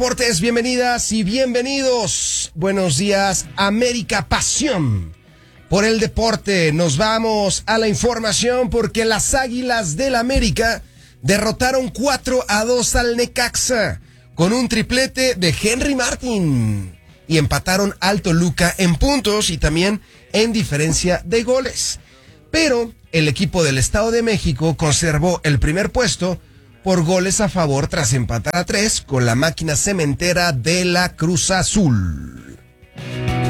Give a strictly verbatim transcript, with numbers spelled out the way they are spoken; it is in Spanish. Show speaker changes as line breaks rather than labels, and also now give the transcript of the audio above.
Deportes, bienvenidas y bienvenidos. Buenos días, América Pasión. Por el deporte nos vamos a la información porque las Águilas del América derrotaron cuatro a dos al Necaxa con un triplete de Henry Martin y empataron al Toluca en puntos y también en diferencia de goles. Pero el equipo del Estado de México conservó el primer puesto por goles a favor tras empatar a tres con la máquina cementera de la Cruz Azul.